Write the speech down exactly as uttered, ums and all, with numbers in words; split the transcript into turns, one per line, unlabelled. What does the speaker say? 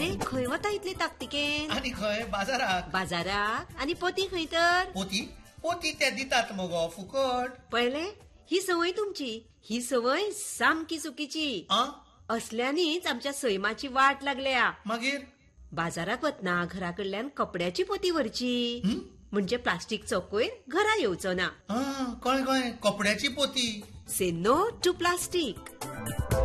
अरे खंय वता इतले ताकतिकेन?
आनी खंय बाजाराक.
बाजाराक? आनी पोती खंय तर?
पोती पोती ते दितात मगो फुकट.
पळयले, ही सवय तुमची. ही सवय सामकी चुकीची.
आ
असल्यानीच आमच्या सैमाची वाट लागल्या.
मागीर
बाजाराक वतना घराकडल्यान कपड्याची पोती व्हरची, म्हणजे प्लास्टिकचो कोयर घरा येवचो ना.
कळ्ळें कळ्ळें, कपड्याची पोती.
से नो टू प्लास्टिक.